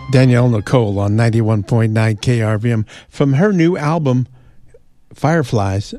Danielle Nicole on 91.9 KRVM from her new album, Fireflies,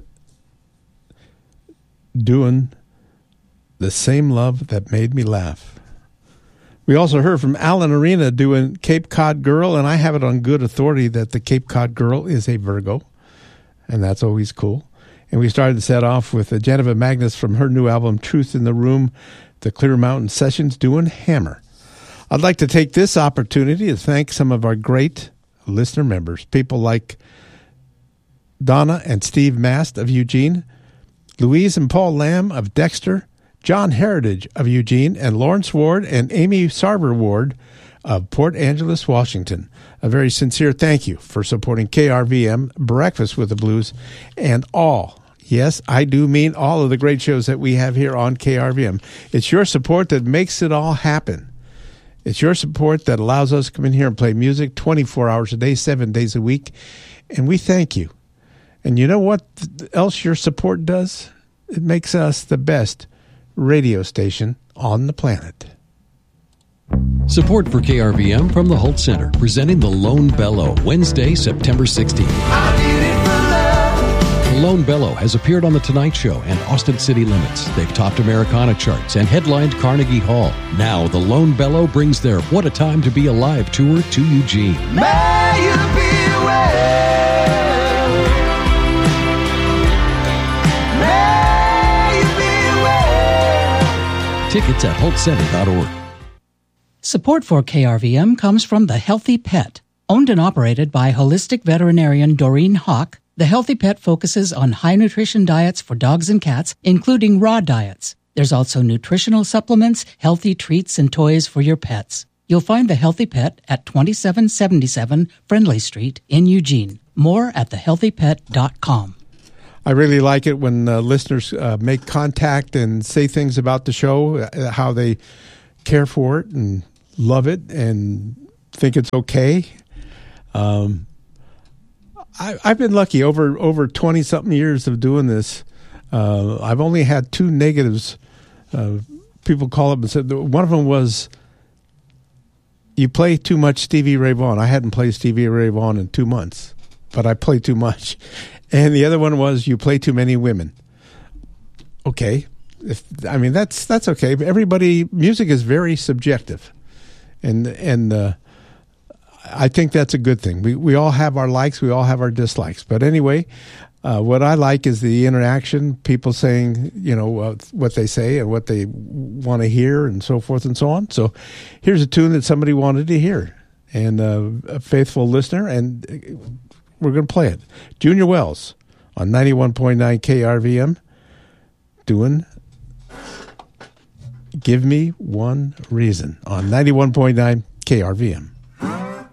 doing The Same Love That Made Me Laugh. We also heard from Alan Arena doing Cape Cod Girl, and I have it on good authority that the Cape Cod Girl is a Virgo, and that's always cool. And we started the set off with Genevieve Magnus from her new album, Truth in the Room, the Clear Mountain Sessions doing Hammer. I'd like to take this opportunity to thank some of our great listener members, people like Donna and Steve Mast of Eugene, Louise and Paul Lamb of Dexter, John Heritage of Eugene, and Lawrence Ward and Amy Sarver Ward of Port Angeles, Washington. A very sincere thank you for supporting KRVM, Breakfast with the Blues, and all, yes, I do mean all of the great shows that we have here on KRVM. It's your support that makes it all happen. It's your support that allows us to come in here and play music 24 hours a day, 7 days a week, and we thank you. And you know what else your support does? It makes us the best radio station on the planet. Support for KRVM from the Holt Center, presenting the Lone Bellow, Wednesday, September 16th. Lone Bellow has appeared on The Tonight Show and Austin City Limits. They've topped Americana charts and headlined Carnegie Hall. Now, the Lone Bellow brings their What a Time to Be Alive tour to Eugene. May you be well. May you be well. Tickets at holtcenter.org. Support for KRVM comes from The Healthy Pet. Owned and operated by holistic veterinarian Doreen Hawk, The Healthy Pet focuses on high nutrition diets for dogs and cats, including raw diets. There's also nutritional supplements, healthy treats, and toys for your pets. You'll find The Healthy Pet at 2777 Friendly Street in Eugene. More at thehealthypet.com. I really like it when listeners make contact and say things about the show, how they care for it and love it and think it's okay. I've been lucky over 20-something years of doing this. I've only had two negatives. People call up and said, one of them was, you play too much Stevie Ray Vaughan. I hadn't played Stevie Ray Vaughan in 2 months, but I play too much. And the other one was, you play too many women. Okay. That's okay. Everybody, music is very subjective. And I think that's a good thing. We all have our likes, we all have our dislikes. But anyway, what I like is the interaction, people saying, what they say and what they want to hear and so forth and so on. So here's a tune that somebody wanted to hear and a faithful listener, and we're going to play it. Junior Wells on 91.9 KRVM doing Give Me One Reason on 91.9 KRVM.